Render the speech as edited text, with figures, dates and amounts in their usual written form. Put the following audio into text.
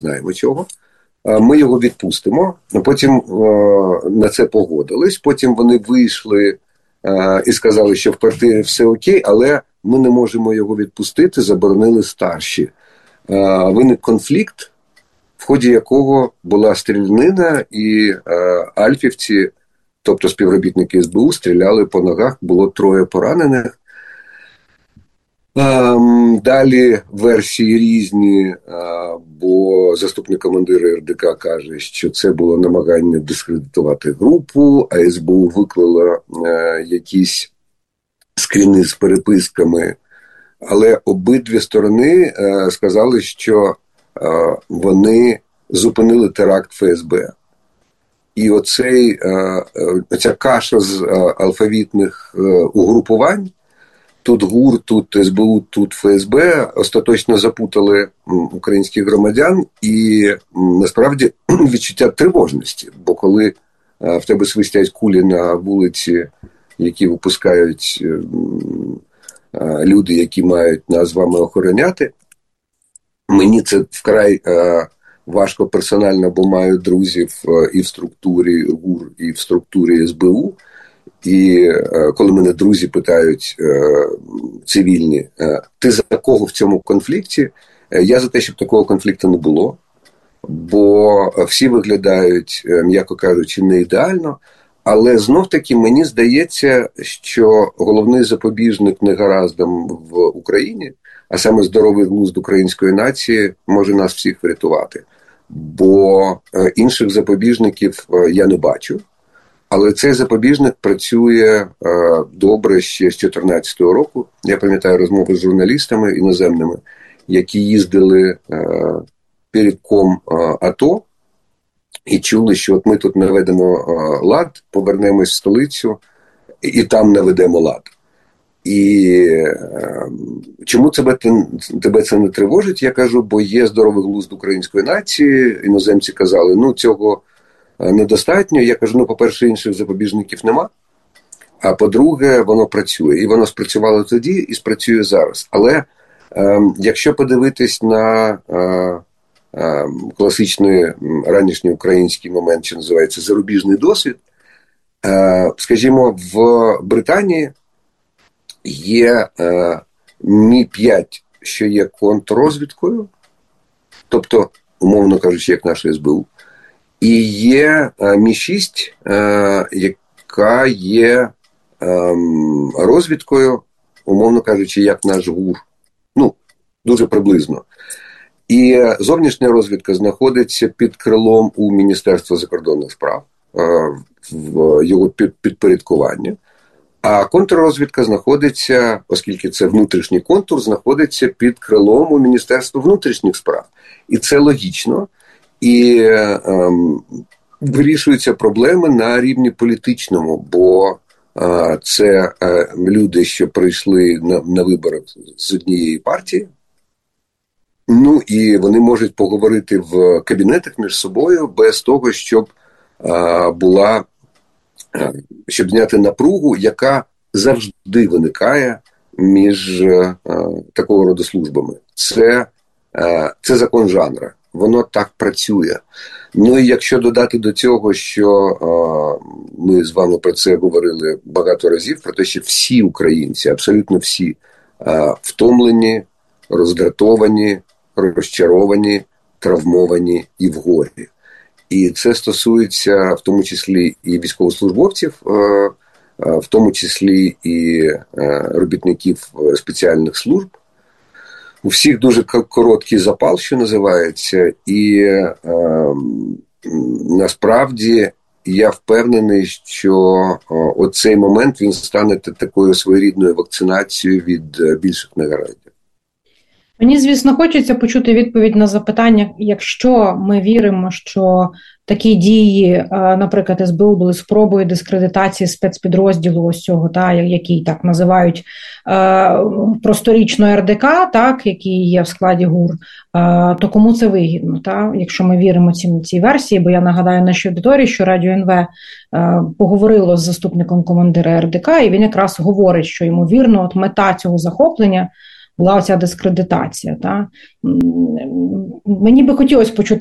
знаємо чого. Ми його відпустимо. Потім на це погодились. Потім вони вийшли і сказали, що в квартирі все окей, але ми не можемо його відпустити, заборонили старші. Виник конфлікт, в ході якого була стрілянина, і альфівці, тобто співробітники СБУ, стріляли по ногах, було 3 поранених. Далі версії різні, бо заступник командира РДК каже, що це було намагання дискредитувати групу, а СБУ виклала якісь скріни з переписками. Але обидві сторони сказали, що вони зупинили теракт ФСБ. І оця каша з алфавітних угрупувань, тут ГУР, тут СБУ, тут ФСБ, остаточно запутали українських громадян, і насправді відчуття тривожності. Бо коли в тебе свистять кулі на вулиці, які випускають люди, які мають нас з вами охороняти, мені це вкрай важко персонально, бо маю друзів і в структурі ГУР, і в структурі СБУ. І коли мене друзі питають цивільні, ти за кого в цьому конфлікті? Я за те, щоб такого конфлікту не було, бо всі виглядають, м'яко кажучи, не ідеально, але знов-таки мені здається, що головний запобіжник негараздам в Україні, а саме здоровий глузд української нації, може нас всіх врятувати. Бо інших запобіжників я не бачу. Але цей запобіжник працює добре ще з 2014 року. Я пам'ятаю розмови з журналістами іноземними, які їздили перед ком АТО і чули, що от ми тут наведемо лад, повернемось в столицю і там наведемо лад. І чому тебе це не тривожить? Я кажу, бо є здоровий глузд української нації. Іноземці казали, цього недостатньо. Я кажу, по-перше, інших запобіжників нема, а по-друге, воно працює. І воно спрацювало тоді і спрацює зараз. Але якщо подивитись на класичний ранішній український момент, що називається зарубіжний досвід, скажімо, в Британії є Мі-5, що є контррозвідкою, тобто, умовно кажучи, як наша СБУ, і є Мі-6, яка є розвідкою, умовно кажучи, як наш ГУР. Дуже приблизно. І зовнішня розвідка знаходиться під крилом у Міністерства закордонних справ, в його підпорядкуванні. А контррозвідка знаходиться, оскільки це внутрішній контур, знаходиться під крилом у Міністерства внутрішніх справ. І це логічно. І вирішуються проблеми на рівні політичному, бо це люди, що прийшли на вибори з однієї партії. І вони можуть поговорити в кабінетах між собою без того, щоб зняти напругу, яка завжди виникає між такого роду службами. Це закон жанра. Воно так працює. І якщо додати до цього, що ми з вами про це говорили багато разів, про те, що всі українці, абсолютно всі, втомлені, роздратовані, розчаровані, травмовані і в горі. І це стосується в тому числі і військовослужбовців, в тому числі і робітників спеціальних служб. У всіх дуже короткий запал, що називається, і насправді я впевнений, що оцей момент він стане такою своєрідною вакцинацією від більших негараздів. Мені, звісно, хочеться почути відповідь на запитання, якщо ми віримо, що такі дії, наприклад, СБУ були спробою дискредитації спецпідрозділу ось цього, який так називають просторічно РДК, який є в складі ГУР, то кому це вигідно, якщо ми віримо цій версії, бо я нагадаю нашій аудиторії, що Радіо НВ поговорило з заступником командира РДК, і він якраз говорить, що ймовірно, мета цього захоплення була оця дискредитація. Та? Мені би хотілося почути